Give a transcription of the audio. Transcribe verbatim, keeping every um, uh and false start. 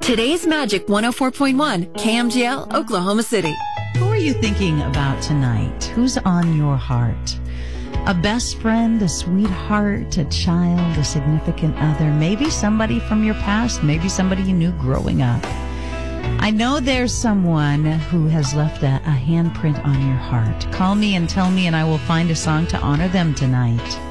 Today's Magic one oh four point one, K M G L, Oklahoma City. Who are you thinking about tonight? Who's on your heart? A best friend, a sweetheart, a child, a significant other, maybe somebody from your past, maybe somebody you knew growing up. I know there's someone who has left a, a handprint on your heart. Call me and tell me, and I will find a song to honor them tonight.